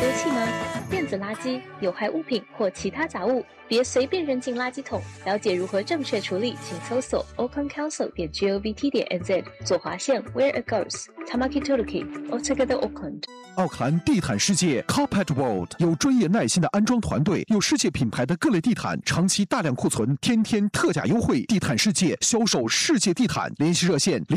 丢弃吗？电子垃圾、有害物品或其他杂物，别随便扔进垃圾桶。了解如何正确处理，请搜索 aucklandcouncil.govt.nz 左划线 Where it goes Tamaki Turuki Altogether Auckland。 奥克兰地毯世界 Carpet World 有专业耐心的安装团队，有世界品牌的各类地毯，长期大量库存，天天特价优惠。地毯世界销售世界地毯，联系热线